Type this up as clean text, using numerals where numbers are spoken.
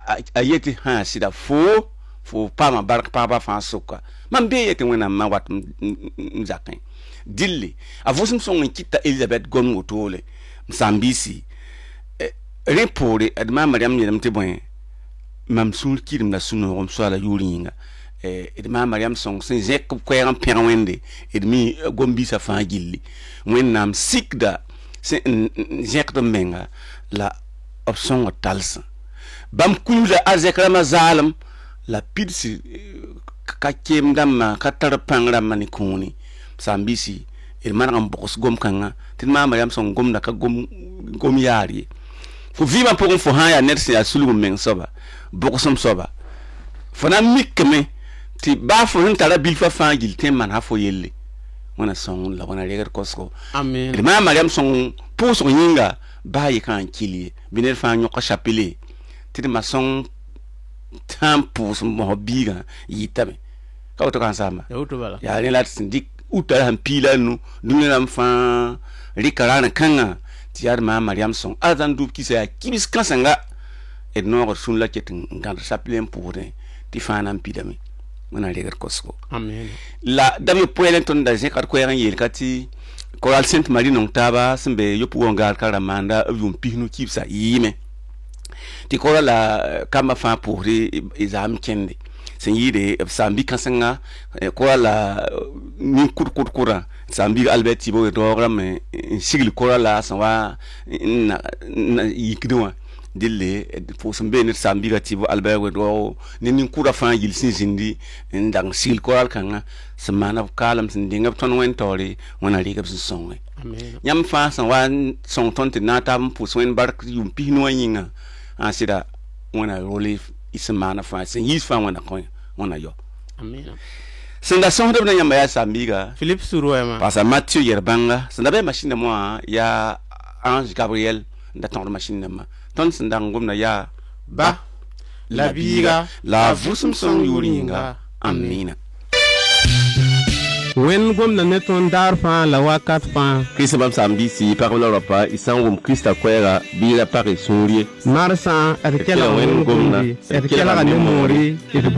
a yeti ha sida fo pa ma bark pa ba fa suka man be yeti wena ma wat mzakin dilli a vosum son kita Elizabeth gon wotole msambisi repore adma Mariam yedam te bon mam sul kirim na sunu rom so ala yuringa edma Mariam son sen jek ko yan perwende edmi gombi sa fa gilli wennam sikda sen jek do menga la option talsa bam kuuja azekra zalam la pidsi ka kem damma ka tar pangra mani kuni sambisi il man am bokos gom kanga tin ma Mariam son gom da ka gom yari fo viva pour fo ha ya net ya sulu men soba bokosom soba fona mikme ti ba fo hin tara bil fa fangil tin man ha fo yelle wana son la wana regar kosko amen il ma Mariam son pour so yinga ba yi kan kili biner fa nyoko chapele ti ma son tampo so mo biga yitame ka to kan sama ya ni lat sindik uta han pila nu dunam fa rikarana kanga ti yar ma Mariam son azan dub ki sa kibis kansanga et no sun la ket ngand chapele pour ti fa nan pidame mona regar kosko amen la dame poelenton da je ko yan yel kati Coral Sainte Marie non taba sembe yopu wongal karamanda yum pihnu kibsa yime ti kola la kama fa pour exam kende sen yide sambi kansanga kola la ni kurkura sambi Albert Tibo dogram sigil kola la sanwa na yikdwa dille pour sembe ne sambi Tibo Albert do ni kura fa yil sinzindi ndang sigil kola kanga semana kalam sindinga ton wen tori wana rigab sonwe amen nyam fa san wan son tonte natam pour soin bark yum pihno yinga asida wana relief isemana fa sen yis fa wana ko wana yo amen senda son de nyamba ya sambiga Philippe Suroema pasa Mathieu Yerbanga senda be machine moi ya Ange Gabriel ndaton machine ma ton senda ngomna ya ba la biga la vusum son yuringa amina wen gomna neton dar fa la wakat fa Christ bam sambisi par l'Europe isangum Christa kwera bila pare sonrie marsa arkela wen gomna arkela ga nemori